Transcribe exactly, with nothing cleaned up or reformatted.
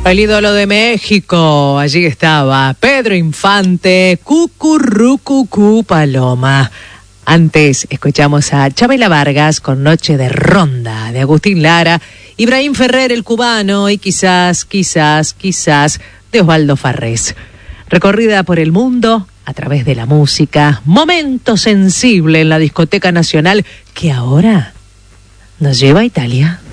El ídolo de México, allí estaba Pedro Infante, Cucurrucucú Paloma. Antes escuchamos a Chabela Vargas con Noche de Ronda, de Agustín Lara, Ibrahim Ferrer el cubano y quizás, quizás, quizás de Osvaldo Farrés. Recorrida por el mundo a través de la música, momento sensible en la discoteca nacional que ahora nos lleva a Italia.